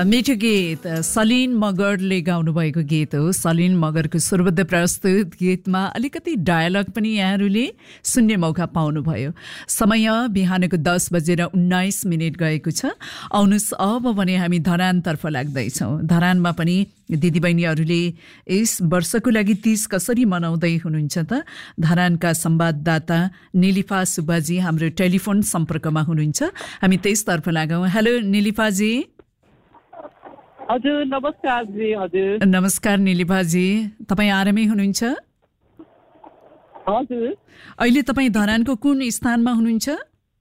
मिठो गीत सलिन मगरले गाउनुभएको गीत हो। सलिन मगरको स्वरबद्ध प्रस्तुत गीतमा अलिकति डायलग पनि यहाँहरूले सुन्ने मौका पाउनुभयो। समय बिहानको 10:19 गएको छ। आउनुहोस् अब भने हामी धरानतर्फ लाग्दैछौँ। धरानमा पनि दिदीबहिनीहरूले यस वर्षको लागि 30 कसरी मनाउँदै हुनुहुन्छ त? धरानका संवाददाता निलिफा सुब्बाजी हाम्रो टेलिफोन सम्पर्कमा हुनुहुन्छ। हामी त्यसतर्फ लागौँ। हेलो निलिफाजी। हजुर नमस्कार जी। हजुर नमस्कार निलिफाजी, तपाईँ आरामै हुनुहुन्छ? हजुर। अहिले तपाईँ धरानको कुन स्थानमा हुनुहुन्छ?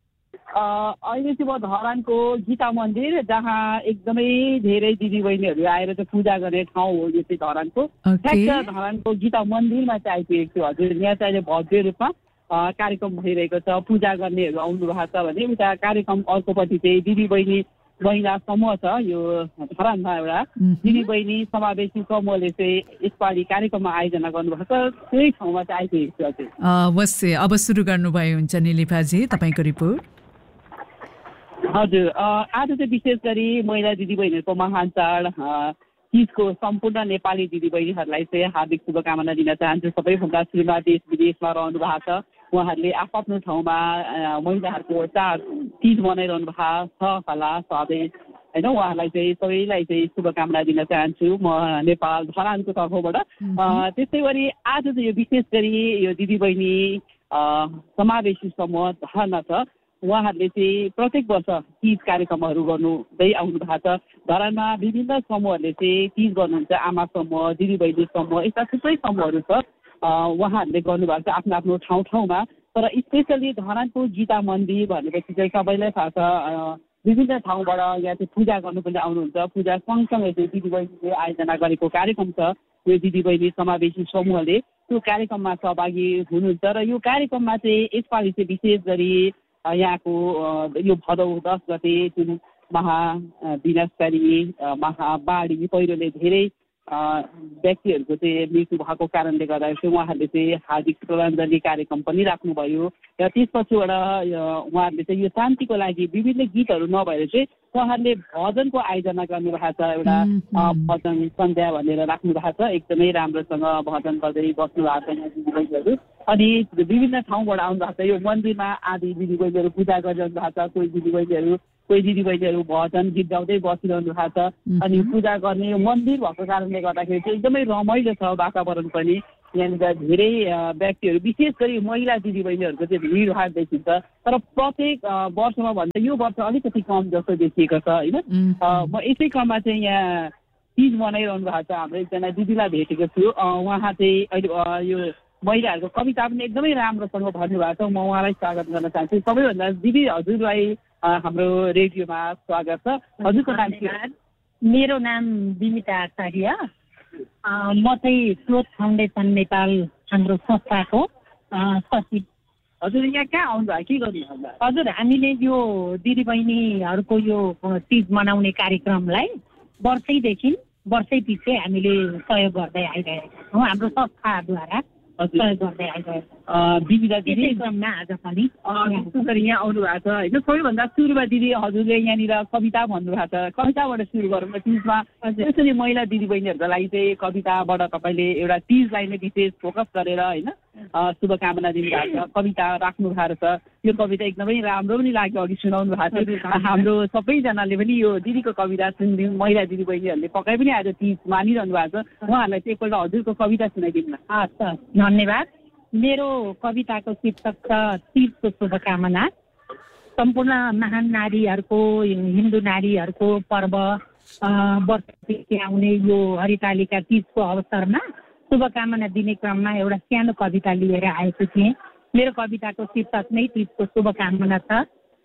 अहिले चाहिँ म धरानको गीता मन्दिर, जहाँ एकदमै धेरै दिदीबहिनीहरू आएर चाहिँ पूजा गर्ने ठाउँ हो। यो चाहिँ धरानको ठ्याक्क धरानको गीता मन्दिरमा चाहिँ आइपुगेको छु। हजुर, यहाँ चाहिँ अहिले भव्य रूपमा कार्यक्रम भइरहेको छ। पूजा गर्नेहरू आउनु भएको छ भने उता कार्यक्रम अर्कोपट्टि चाहिँ दिदीबहिनी महिला समूह छ। यो धरानमा एउटा दिदीबहिनी समावेशी समूहले चाहिँ यसपालि कार्यक्रममा आयोजना गर्नुभएको छ। त्यही ठाउँमा चाहिँ आइपुगेको छु। अवश्य अब सुरु गर्नुभयो हुन्छ निलिफाजी तपाईँको रिपोर्ट। हजुर, आज चाहिँ विशेष गरी महिला दिदीबहिनीहरूको महान चाड तीजको सम्पूर्ण नेपाली दिदीबहिनीहरूलाई चाहिँ हार्दिक शुभकामना दिन चाहन्छु। सबैभन्दा सुरुमा देश विदेशमा रहनु भएको छ उहाँहरूले आफ्नो ठाउँमा महिलाहरूको चाड तीज मनाइरहनु भएको छ होला सधैँ होइन। उहाँहरूलाई चाहिँ सबैलाई चाहिँ शुभकामना दिन चाहन्छु म नेपाल धरानको तर्फबाट। त्यस्तै गरी आज चाहिँ यो विशेष गरी यो दिदीबहिनी समावेशी समूह धरानमा छ। उहाँहरूले चाहिँ प्रत्येक वर्ष तीज कार्यक्रमहरू गर्नुहुँदै आउनु भएको छ। धरानमा विभिन्न समूहहरूले चाहिँ तीज गर्नुहुन्छ। आमा समूह, दिदीबहिनी समूह, यस्ता थुप्रै समूहहरू छ। उहाँहरूले गर्नुभएको छ आफ्नो आफ्नो ठाउँमा। तर स्पेसली धरानको गीता मन्दिर भनेपछि चाहिँ सबैलाई थाहा छ, विभिन्न ठाउँबाट यहाँ चाहिँ पूजा गर्नु पनि आउनुहुन्छ। पूजा सँगसँगै चाहिँ दिदीबहिनीले आयोजना गरेको कार्यक्रम छ। यो दिदीबहिनी समावेशी समूहले त्यो कार्यक्रममा सहभागी हुनुहुन्छ। र यो कार्यक्रममा चाहिँ यसपालि चाहिँ विशेष गरी यहाँको यो भदौ 10 गते जुन महाविनाशकारी महाबाढी पहिरोले धेरै व्यक्तिहरूको चाहिँ मृत्यु भएको कारणले गर्दा चाहिँ उहाँहरूले चाहिँ हार्दिक श्रद्धाञ्जली कार्यक्रम पनि राख्नुभयो। र त्यसपछिबाट उहाँहरूले चाहिँ यो शान्तिको लागि विभिन्न गीतहरू नभएर चाहिँ उहाँहरूले भजनको आयोजना गर्नुभएको छ। एउटा भजन सन्ध्या भनेर राख्नु भएको छ। एकदमै राम्रोसँग भजन गर्दै बस्नु भएको छ यहाँ दिदीबहिनीहरू। अनि विभिन्न ठाउँबाट आउनु भएको छ। यो मन्दिरमा आदि दिदीबहिनीहरू पूजा गरिरहनु भएको छ। कोही दिदीबहिनीहरू भजन गीत गाउँदै बसिरहनु भएको छ। अनि पूजा गर्ने मन्दिर भएको कारणले गर्दाखेरि चाहिँ एकदमै रमाइलो छ वातावरण पनि। यहाँनिर धेरै व्यक्तिहरू विशेष गरी महिला दिदीबहिनीहरूको चाहिँ भिडभाड देखिन्छ। तर प्रत्येक वर्षमा भन्दा यो वर्ष अलिकति कम जस्तो देखिएको छ होइन। म यसै क्रममा चाहिँ यहाँ तीज मनाइरहनु भएको छ। हाम्रो एकजना दिदीलाई भेटेको छु। उहाँ चाहिँ अहिले यो महिलाहरूको कविता पनि एकदमै राम्रोसँग भन्नुभएको छ। म उहाँलाई स्वागत गर्न चाहन्छु। सबैभन्दा दिदी हजुरलाई हाम्रो रेडियोमा स्वागत छ। हजुरको नाम के? मेरो नाम बिमिता आचार्य। म चाहिँ स्रोत फाउन्डेसन नेपाल हाम्रो संस्थाको सचिव। हजुर यहाँ कहाँ आउनुभयो, के गर्नुभयो? हजुर, हामीले यो दिदीबहिनीहरूको यो तीज मनाउने कार्यक्रमलाई वर्षै पछि हामीले सहयोग गर्दै आइरहेका छौँ। हाम्रो संस्थाद्वारा सहयोग गर्दै आइरहेका दिदीलाई दिदी क्रममा आज पनि यहाँ आउनु भएको छ होइन। सबैभन्दा सुरुमा दिदी हजुरले यहाँनिर कविता भन्नुभएको छ। कविताबाट सुरु गरौँ न। तीजमा यसरी महिला दिदीबहिनीहरूको लागि चाहिँ कविताबाट तपाईँले एउटा तीजलाई नै विशेष फोकस गरेर होइन शुभकामना दिनुभएको छ। कविता राख्नु भएको छ। यो कविता एकदमै राम्रो पनि लाग्यो, अघि सुनाउनु भएको थियो। हाम्रो सबैजनाले पनि यो दिदीको कविता सुनिदिनु। महिला दिदीबहिनीहरूले पक्कै पनि आज तीज मानिरहनु भएको छ। उहाँहरूलाई चाहिँ एकपल्ट हजुरको कविता सुनाइदिनु न। हस्, धन्यवाद। मेरो कविताको शीर्षक छ तीजको शुभकामना। सम्पूर्ण महान नारीहरूको, हिन्दू नारीहरूको पर्व वर्षपछि आउने यो हरितालिका तीजको अवसरमा शुभकामना दिने क्रममा एउटा सानो कविता लिएर आएको थिएँ। मेरो कविताको शीर्षक नै तीजको शुभकामना छ।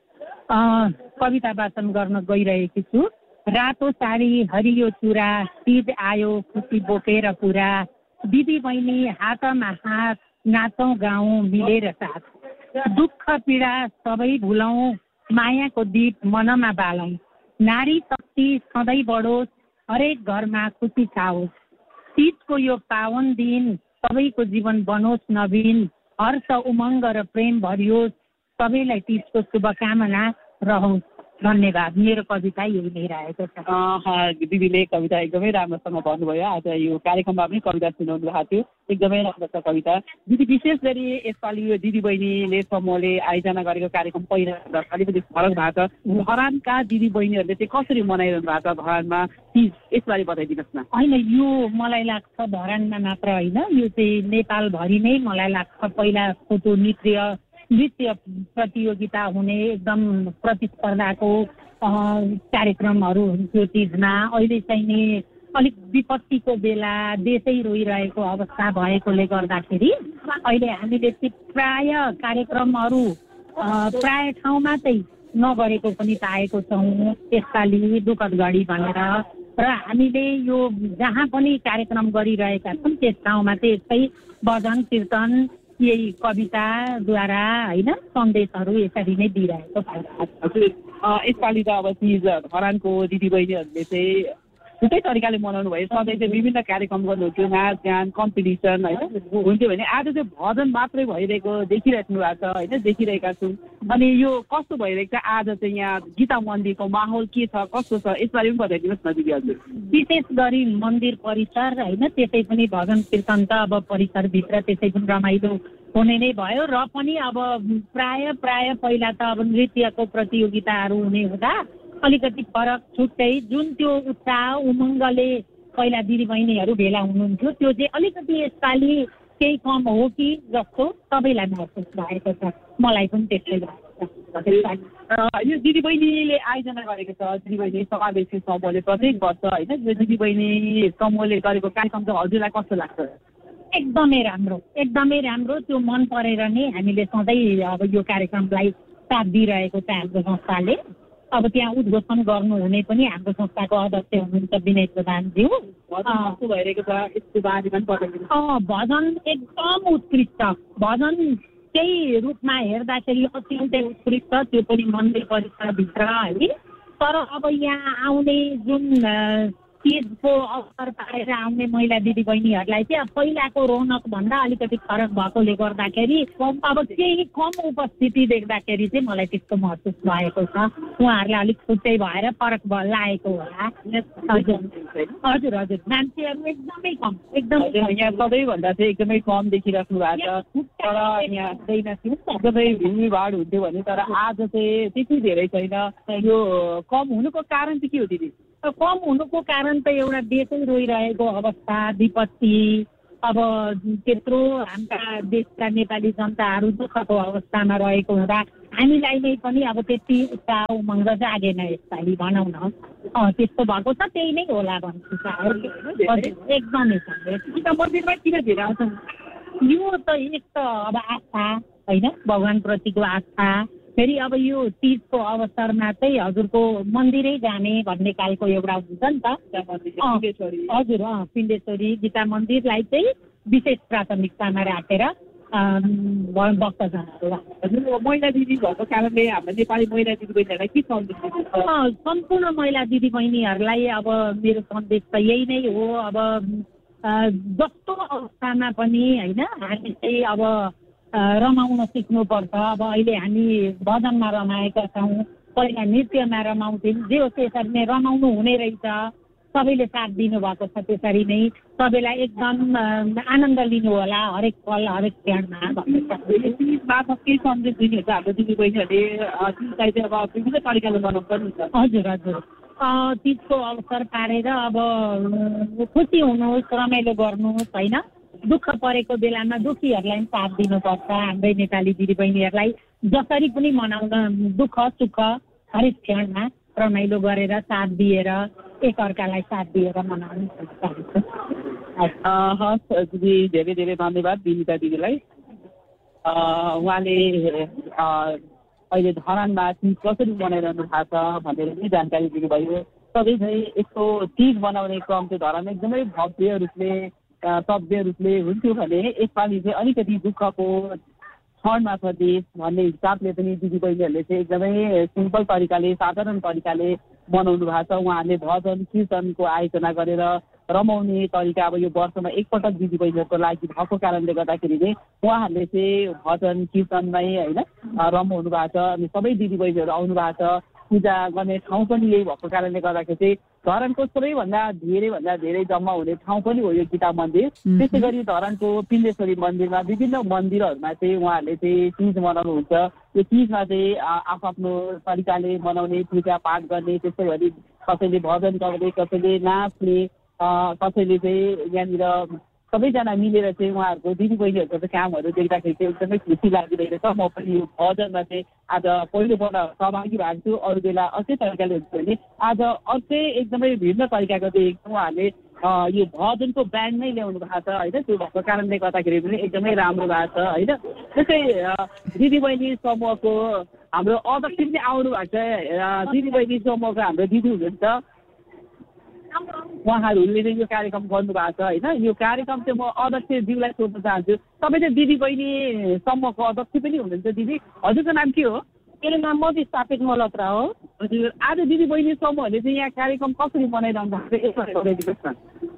कविता वाचन गर्न गइरहेकी छु। रातो साडी हरियो चुरा, तीज आयो खुसी बोकेर पुरा, दिदी बहिनी हातमा हात, नाचौँ गाउँ मिलेर साथ, दुःख पीडा सबै भुलौँ, मायाको दीप मनमा बालौँ, नारी शक्ति सधैँ बढोस्, हरेक घरमा खुसी छाओस्, तीजको यो पावन दिन सबैको जीवन बनोस् नवीन, हर्ष उमङ्ग र प्रेम भरियोस्, सबैलाई तीजको शुभकामना रहोस्। धन्यवाद। मेरो कविता यही नै रहेको छ। दिदीले कविता एकदमै राम्रोसँग भन्नुभयो। आज यो कार्यक्रममा पनि कविता सुनाउनु भएको थियो, एकदमै राम्रो छ कविता। दिदी विशेष गरी यसपालि यो दिदी बहिनीले समूहले आयोजना गरेको कार्यक्रम पहिला अलिकति फरक भएको छ। धरानका दिदी बहिनीहरूले चाहिँ कसरी मनाइरहनु भएको छ धरानमा तिज, यसबारे बताइदिनुहोस् न। होइन, यो मलाई लाग्छ धरानमा मात्र होइन, यो चाहिँ नेपालभरि नै मलाई लाग्छ पहिला फोटो नृत्य प्रतियोगिता हुने एकदम प्रतिस्पर्धाको कार्यक्रमहरू हुन्थ्यो तिजमा। अहिले चाहिँ नि अलिक विपत्तिको बेला देशै रोइरहेको अवस्था भएकोले गर्दाखेरि अहिले हामीले प्राय कार्यक्रमहरू प्राय ठाउँमा चाहिँ नगरेको पनि पाएको छौँ यसपालि दुःखद घडी भनेर। र हामीले यो जहाँ पनि कार्यक्रम गरिरहेका छौँ त्यस ठाउँमा चाहिँ यस्तै भजन कीर्तन यही कविताद्वारा होइन सन्देशहरू यसरी नै दिइरहेको छ। यसपालि त अब तिज धरानको दिदीबहिनीहरूले चाहिँ छुट्टै तरिकाले मनाउनु भयो। सधैँ चाहिँ विभिन्न कार्यक्रम गर्नुहुन्थ्यो, नाच गान कम्पिटिसन होइन हुन्थ्यो भने आज चाहिँ भजन मात्रै भइरहेको देखिराख्नु भएको छ होइन, देखिरहेका छौँ। अनि यो कस्तो भइरहेको छ आज चाहिँ यहाँ गीता मन्दिरको माहौल के छ, कस्तो छ, यसबारे पनि बताइदिनुहोस् न दिदी हजुर। विशेष गरी मन्दिर परिसर होइन, त्यसै पनि भजन कीर्तन त अब परिसरभित्र त्यसै पनि रमाइलो हुने नै भयो। र पनि अब प्राय पहिला त अब नृत्यको प्रतियोगिताहरू हुने हुँदा अलिकति फरक छुट्टै जुन त्यो उत्साह उमङ्गले पहिला दिदीबहिनीहरू भेला हुनुहुन्थ्यो त्यो चाहिँ अलिकति यसपालि केही कम हो कि जस्तो सबैलाई महसुस भएको छ, मलाई पनि त्यस्तै भएको छ। यो दिदीबहिनीले आयोजना गरेको छ दिदीबहिनी समावेशी समूहले प्रत्येक वर्ष होइन, यो दिदीबहिनी समूहले गरेको कार्यक्रम चाहिँ हजुरलाई कस्तो लाग्छ? एकदमै राम्रो। त्यो मन परेर नै हामीले सधैँ अब यो कार्यक्रमलाई साथ दिइरहेको छ हाम्रो संस्थाले। अब त्यहाँ उद्घोषण गर्नुहुने पनि हाम्रो संस्थाको अध्यक्ष हुनुहुन्छ विनय प्रधानज्यू। भइरहेको छ भजन एकदम उत्कृष्ट, भजन त्यही रूपमा हेर्दाखेरि अत्यन्तै उत्कृष्ट, त्यो पनि मन्दिर परिसरभित्र है। तर अब यहाँ आउने जुन तिजको अवसर पारेर आउने महिला दिदीबहिनीहरूलाई चाहिँ पहिलाको रौनक भन्दा अलिकति फरक भएकोले गर्दाखेरि अब केही कम उपस्थिति देख्दाखेरि चाहिँ मलाई त्यस्तो महसुस भएको छ। उहाँहरूलाई अलिक छुट्टै भएर फरक लागेको होला। हजुर मान्छेहरू एकदमै कम, यहाँ सबैभन्दा चाहिँ एकदमै कम देखिराख्नु भएको छ। तर यहाँ एकदमै भिडभाड हुन्थ्यो भने तर आज चाहिँ त्यति धेरै छैन। यो कम हुनुको कारण चाहिँ के हो दिदी? कम हुनुको कारण त एउटा देशै रोइरहेको अवस्था, विपत्ति, अब त्यत्रो हाम्रा देशका नेपाली जनताहरू दुःखको अवस्थामा रहेको हुँदा हामीलाई नै पनि अब त्यति उत्साह उमङ्ग जागेन यसपालि भनौँ न। त्यस्तो भएको छ, त्यही नै होला भन्छु। एकदमै मन्दिरमा किन धेरै आउँछ? यो त एक त अब आस्था होइन, भगवानप्रतिको आस्था। फेरि अब यो तिजको अवसरमा चाहिँ हजुरको मन्दिरै जाने भन्ने खालको एउटा हुन्छ नि त। हजुर पिण्डेश्वरी गीता मन्दिरलाई चाहिँ विशेष प्राथमिकतामा राखेर भक्तजनहरू महिला दिदी भएको कारणले हाम्रो नेपाली महिला दिदीबहिनीहरूलाई के सन्देश? सम्पूर्ण महिला दिदीबहिनीहरूलाई अब मेरो सन्देश त यही नै हो। अब जस्तो अवस्थामा पनि होइन हामी चाहिँ अब रमाउन सिक्नुपर्छ। अब अहिले हामी भजनमा रमाएका छौँ, पहिला नृत्यमा रमाउँथ्यौँ, जे होस् यसरी नै रमाउनु हुने रहेछ। सबैले साथ दिनुभएको छ, त्यसरी नै सबैलाई एकदम आनन्द लिनु होला हरेक पल हरेक क्षणमा। के सन्देश दिनुहुन्छ हाम्रो दिदीबहिनीहरूले? तिजलाई चाहिँ अब विभिन्न तरिकाले मनाउनु पनि हुन्छ। हजुर तिजको अवसर पारेर अब खुसी हुनुहोस्, रमाइलो गर्नुहोस् होइन। दुःख परेको बेलामा दुःखीहरूलाई पनि साथ दिनुपर्छ। हाम्रै नेपाली दिदीबहिनीहरूलाई जसरी पनि मनाउन दुःख सुख हरेक क्षणमा रमाइलो गरेर साथ दिएर एकअर्कालाई साथ दिएर मनाउनु चाहन्छु। हस् दिदी, धेरै धेरै धन्यवाद विनिता दिदीलाई। उहाँले अहिले धरानमा तिज कसरी मनाइरहनु भएको छ भनेर पनि जानकारी दिनुभयो। सधैँ चाहिँ यस्तो तिज मनाउने क्रम चाहिँ धरानमा एकदमै भव्य रूपले सभ्य रूपले हुन्थ्यो भने यसपालि चाहिँ अलिकति दुःखको क्षणमा छ देश भन्ने हिसाबले पनि दिदीबहिनीहरूले चाहिँ एकदमै सिम्पल तरिकाले साधारण तरिकाले मनाउनु भएको छ। उहाँहरूले भजन कीर्तनको आयोजना गरेर रमाउने तरिका अब यो वर्षमा एकपटक दिदीबहिनीहरूको लागि भएको कारणले गर्दाखेरि नै उहाँहरूले चाहिँ भजन कीर्तनमै होइन रमाउनु भएको छ। अनि सबै दिदीबहिनीहरू आउनु भएको छ। पूजा गर्ने ठाउँ पनि यही भएको कारणले गर्दाखेरि चाहिँ धरानको सबैभन्दा धेरै जम्मा हुने ठाउँ पनि हो यो गीता मन्दिर। त्यसै गरी धरानको पिण्डेश्वरी मन्दिरमा विभिन्न मन्दिरहरूमा चाहिँ उहाँहरूले चाहिँ तीज मनाउनुहुन्छ। यो तीजमा चाहिँ आफ्नो तरिकाले मनाउने, पूजा पाठ गर्ने, त्यसै गरी कसैले भजन गाउने, कसैले नाच्ने, कसैले चाहिँ यहाँनिर सबैजना मिलेर चाहिँ उहाँहरूको दिदीबहिनीहरूको चाहिँ कामहरू देख्दाखेरि चाहिँ एकदमै खुसी लागिरहेको छ। म पनि यो भजनमा चाहिँ आज पहिलोपल्ट सहभागी भएको छु। अरू बेला अर्कै तरिकाले हुन्छ भने आज अर्कै एकदमै भिन्न तरिकाको देखेको उहाँहरूले यो भजनको ब्यान्ड नै ल्याउनु भएको छ होइन। त्यो भएको कारणले गर्दाखेरि पनि एकदमै राम्रो भएको छ होइन। त्यस्तै दिदीबहिनी समूहको हाम्रो अध्यक्ष पनि आउनु भएको छ। दिदीबहिनी समूहको हाम्रो दिदी हुनुहुन्छ, उहाँहरूले चाहिँ यो कार्यक्रम गर्नुभएको छ होइन। यो कार्यक्रम चाहिँ म अध्यक्षज्यूलाई सोध्न चाहन्छु, तपाईँ चाहिँ दिदीबहिनी समूहको अध्यक्ष पनि हुनुहुन्छ। दिदी, हजुरको नाम के हो? मेरो नाम मधु स्थापित मल्होत्रा हो। हजुर, आज दिदीबहिनी समूहहरूले चाहिँ यहाँ कार्यक्रम कसरी मनाइरहनु भएको छ?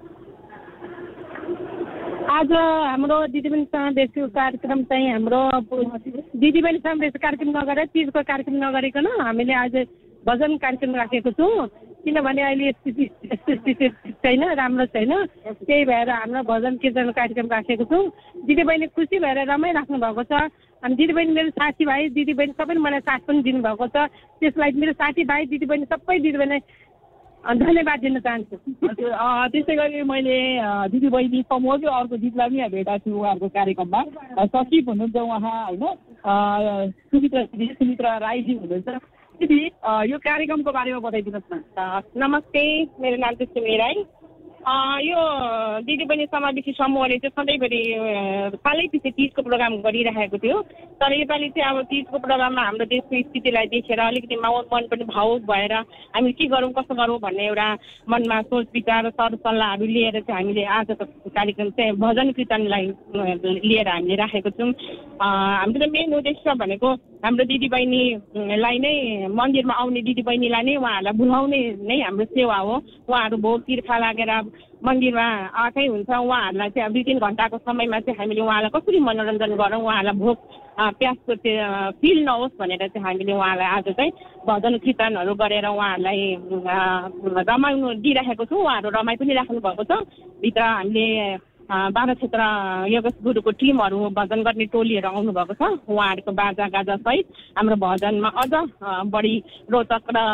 आज हाम्रो दिदीबहिनी समावेशको कार्यक्रम चाहिँ हाम्रो दिदीबहिनी समावेश कार्यक्रम नगरेर तीजको कार्यक्रम नगरिकन हामीले आज भजन कार्यक्रम राखेको छौँ। किनभने अहिले स्थिति छैन, राम्रो छैन, त्यही भएर हाम्रो भजन कीर्तन कार्यक्रम राखेको छौँ। दिदीबहिनी खुसी भएर रमाइराख्नु भएको छ। अनि दिदीबहिनी मेरो साथीभाइ दिदीबहिनी सबैले मलाई साथ पनि दिनुभएको छ। त्यसलाई मेरो साथीभाइ दिदीबहिनी सबै दिदीबहिनी धन्यवाद दिन चाहन्छु। त्यसै गरी मैले दिदीबहिनी समूहकै अर्को दिदीलाई पनि भेटेको छु उहाँहरूको कार्यक्रममा। सचिव हुनुहुन्छ उहाँ होइन, सुमित्रा राईजी हुनुहुन्छ। दिदी, यो कार्यक्रमको बारेमा बताइदिनुहोस् न। नमस्ते, मेरो नाम चाहिँ सुमी राई। यो दिदीबहिनी समावेशी समूहले चाहिँ सधैँभरि सालै पछि तीजको प्रोग्राम गरिरहेको थियो। तर योपालि चाहिँ अब तीजको प्रोग्राममा हाम्रो देशको स्थितिलाई देखेर अलिकति मन पनि भावुक भएर हामी के गरौँ कसो गरौँ भन्ने एउटा मनमा सोच विचार सरसल्लाहहरू लिएर चाहिँ हामीले आजको कार्यक्रम चाहिँ भजन कीर्तनलाई लिएर हामीले राखेको छौँ। हाम्रो मेन उद्देश्य भनेको हाम्रो दिदीबहिनीलाई नै मन्दिरमा आउने दिदीबहिनीलाई नै उहाँहरूलाई बोलाउने नै हाम्रो सेवा हो। उहाँहरू भोग तिर्खा लागेर मन्दिरमा आएकै हुन्छ। उहाँहरूलाई चाहिँ 2-3 घन्टाको समयमा चाहिँ हामीले उहाँलाई कसरी मनोरञ्जन गरौँ, उहाँलाई भोक प्यासको चाहिँ फिल नहोस् भनेर चाहिँ हामीले उहाँलाई आज चाहिँ भजन कीर्तनहरू गरेर उहाँहरूलाई रमाउनु दिइराखेको छौँ। उहाँहरू रमाइ पनि राख्नु भएको छ। भित्र हामीले 12 क्षेत्र योग गुरुको टिमहरू भजन गर्ने टोलीहरू आउनुभएको छ। उहाँहरूको बाजा गाजा सहित हाम्रो भजनमा अझ बढी रोचक र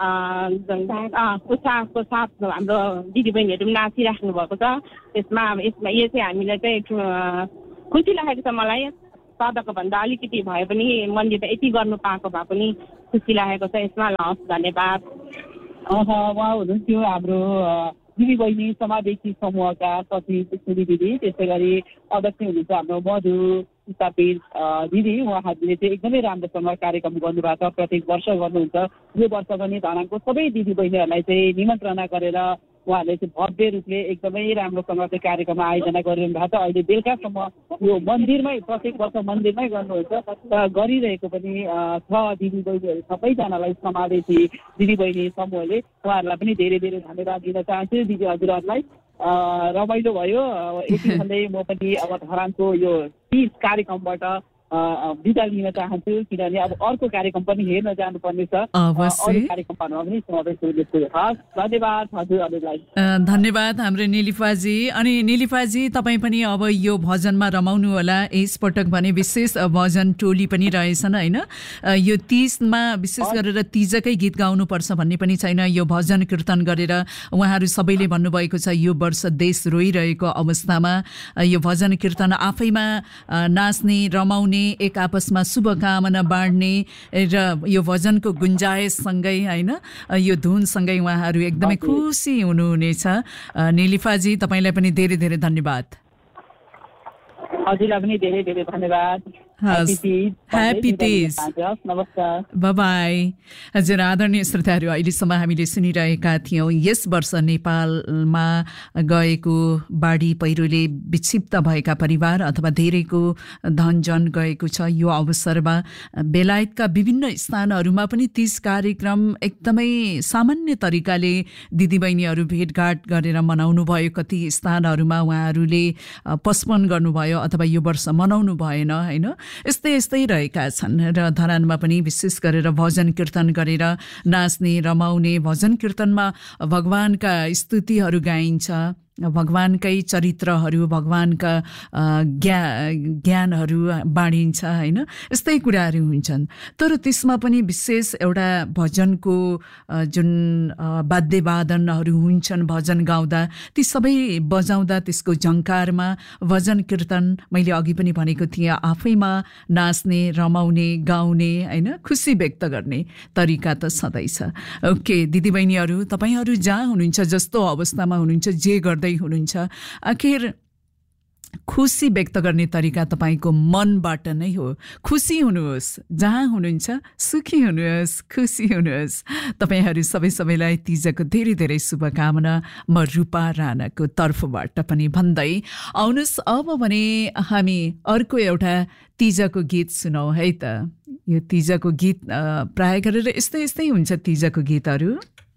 उत्साहको साथ हाम्रो दिदीबहिनीहरू पनि नाचिराख्नु भएको छ। यसमा यो चाहिँ हामीलाई चाहिँ खुसी लागेको छ। मलाई सधैँको भन्दा अलिकति भए पनि मन्दिरमा यति गर्नु पाएको भए पनि खुसी लागेको छ। यसमा हस्, धन्यवाद। उहाँ हुनुहुन्थ्यो हाम्रो दिदीबहिनी समावेशी समूहका सचिव सुमी दिदी। त्यसै गरी अध्यक्ष हुनुहुन्छ हाम्रो मधु स्थापित दिदी। उहाँहरूले चाहिँ एकदमै राम्रोसँग कार्यक्रम गर्नुभएको छ, प्रत्येक वर्ष गर्नुहुन्छ। यो वर्ष पनि धरानको सबै दिदीबहिनीहरूलाई चाहिँ निमन्त्रणा गरेर उहाँहरूले चाहिँ भव्य रूपले एकदमै राम्रोसँग चाहिँ कार्यक्रम आयोजना गरिरहनु भएको छ। अहिले बेलुकासम्म यो मन्दिरमै प्रत्येक वर्ष मन्दिरमै गर्नुहुन्छ र गरिरहेको पनि छ। दिदीबहिनीहरू सबैजनालाई समावेशी दिदीबहिनी समूहले उहाँहरूलाई पनि धेरै धेरै धन्यवाद दिन चाहन्छु। दिदी हजुरहरूलाई रमाइलो भयो। यति भन्दै म पनि अब धरानको यो तीज कार्यक्रमबाट बिदा लिन चाहन्छु, किनभने अब अर्को कार्यक्रम पनि हेर्न जानुपर्ने छ। अरू कार्यक्रमहरूमा पनि समावेश हुनेछु। हस्, धन्यवाद हजुरहरूलाई। धन्यवाद हाम्रो निलिफाजी। अनि निलिफाजी, तपाईँ पनि अब यो भजनमा रमाउनु होला। यसपटक भने विशेष भजन टोली पनि रहेछन् होइन। यो तीजमा विशेष गरेर तीजकै गीत गाउनुपर्छ भन्ने पनि छैन। यो भजन कीर्तन गरेर उहाँहरू सबैले भन्नुभएको छ यो वर्ष देश रोइरहेको अवस्थामा यो भजन कीर्तन आफैमा नाच्ने रमाउने एक आपसमा शुभकामना बाँड्ने र यो भजनको गुन्जायससँगै होइन यो धुनसँगै उहाँहरू एकदमै खुसी हुनुहुनेछ। निलिफाजी, तपाईँलाई पनि धेरै धेरै धन्यवाद। हजुरलाई पनि धेरै धेरै धन्यवाद। ह्याप्पी तीज। Bye bye. हजुर, आदरणीय श्रोताहरू, अहिलेसम्म हामीले सुनिरहेका थियौँ यस वर्ष नेपालमा गएको बाढी पहिरोले विक्षिप्त भएका परिवार अथवा धेरैको धनजन गएको छ। यो अवसरमा बेलायतका विभिन्न स्थानहरूमा पनि तीज कार्यक्रम एकदमै सामान्य तरिकाले दिदीबहिनीहरू भेटघाट गरेर मनाउनु भयो। कति स्थानहरूमा उहाँहरूले पोस्टपोन गर्नुभयो अथवा यो वर्ष मनाउनु भएन होइन। यस्तै यस्तै रहेका छन् र धरानमा पनि विशेष गरेर भजन कीर्तन गरेर नाच्ने रमाउने भजन कीर्तनमा भगवानका स्तुतिहरू गाइन्छ भगवानकै चरित्रहरू भगवानका ज्ञानहरू बाँडिन्छ हैन यस्तै कुराहरू हुन्छन् तर त्यसमा पनि विशेष एउटा भजनको जुन वाद्यवादनहरू हुन्छन् भजन गाउँदा ती सबै बजाउँदा त्यसको झङ्कारमा भजन कीर्तन मैले अघि पनि भनेको थिएँ आफैमा नाच्ने रमाउने गाउने हैन खुसी व्यक्त गर्ने तरिका त सधैँ छ ओके दिदीबहिनीहरू तपाईहरू जहाँ हुनुहुन्छ जस्तो अवस्थामा हुनुहुन्छ जे गर्दै हुनुहुन्छ आखिर खुसी व्यक्त गर्ने तरिका तपाईको मनबाट नै हो खुसी हुनुहोस् जहाँ हुनुहुन्छ सुखी हुनुहोस् खुसी हुनुहोस् तपाईहरू सबैलाई तीजको धेरै धेरै शुभकामना म रूपा राणाको तर्फबाट पनि भन्दै आउनुस् अब भने हामी अर्को एउटा तीजको गीत सुनौ है त यो तीजको गीत प्राय गरेर यस्तै हुन्छ तीजको गीतहरू